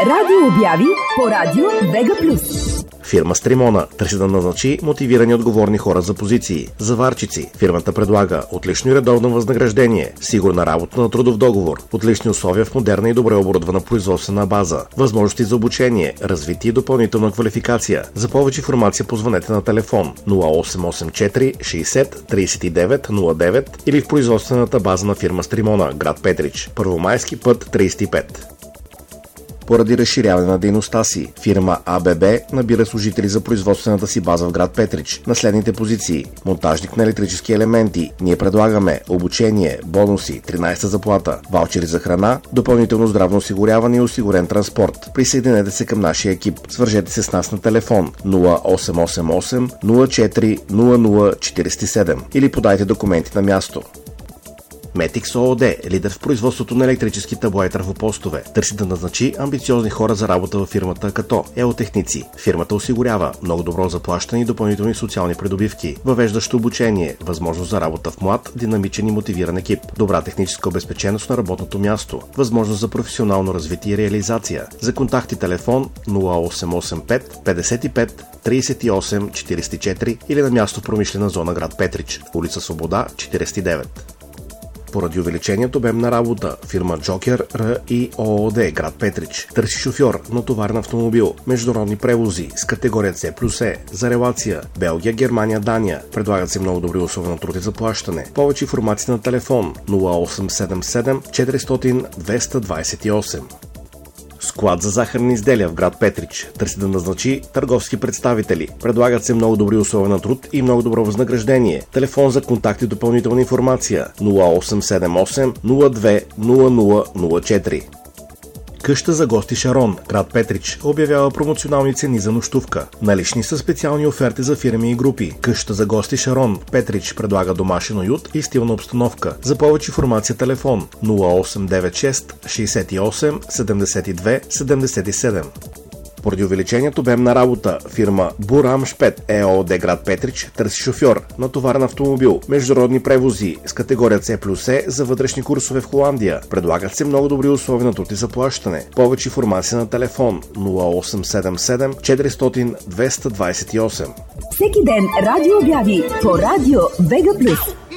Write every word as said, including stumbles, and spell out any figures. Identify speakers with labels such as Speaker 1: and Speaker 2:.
Speaker 1: Радио обяви по радио Вега Плюс.
Speaker 2: Фирма Стримона търси да назначи мотивирани отговорни хора за позиции. Заварчици. Фирмата предлага отлично и редовно възнаграждение, сигурна работа на трудов договор, отлични условия в модерна и добре оборудвана производствена база, възможности за обучение, развитие и допълнителна квалификация. За повече информация позвънете на телефон нула осем осем четири шейсет трийсет и девет нула девет или в производствената база на фирма Стримона, град Петрич, Първомайски път трийсет и пет. Поради разширяване на дейността си, фирма АББ набира служители за производствената си база в град Петрич на следните позиции: монтажник на електрически елементи. Ние предлагаме обучение, бонуси, тринайсета заплата, ваучери за храна, допълнително здравно осигуряване и осигурен транспорт. Присъединете се към нашия екип. Свържете се с нас на телефон нула осем осем осем нула четири нула нула четирийсет и седем или подайте документи на място. Метикс ООД, лидер в производството на електрически табла и трафопостове, търси да назначи амбициозни хора за работа във фирмата като еотехници. Фирмата осигурява много добро заплащане и допълнителни социални придобивки, въвеждащо обучение, възможност за работа в млад, динамичен и мотивиран екип, добра техническа обезпеченост на работното място, възможност за професионално развитие и реализация. За контакти телефон нула осем осем пет петдесет и пет трийсет и осем четирийсет и четири или на място в промишлена зона град Петрич, улица Свобода четирийсет и девет. Поради увеличението обем на работа, фирма Джокер Р И ООД, град Петрич, търси шофьор на товарен автомобил, международни превози с категория С плюс Е, за релация Белгия, Германия, Дания. Предлагат се много добри условия на труд и заплащане. Повече информация на телефон нула осем седем седем четиристотин двеста двайсет и осем. Склад за захарни изделия в град Петрич търси да назначи търговски представители. Предлагат се много добри условия на труд и много добро възнаграждение. Телефон за контакт и допълнителна информация нула осем седем осем нула две нула нула нула четири. Къща за гости Шарон, град Петрич, обявява промоционални цени за нощувка. Налични са специални оферти за фирми и групи. Къща за гости Шарон, Петрич, предлага домашен уют и стилна обстановка. За повече информация телефон нула осем девет шест шейсет и осем седемдесет и две седемдесет и седем. Поради увеличението обем на работа, фирма Бурамшпет ЕООД, град Петрич, търси шофьор на товарен автомобил, международни превози с категория С плюс Е за вътрешни курсове в Холандия. Предлагат се много добри условия на труд и заплащане. Повече информация на телефон нула осем седем седем четиристотин двеста двайсет и осем.
Speaker 1: Всеки ден радио обяви по радио Вега Плюс.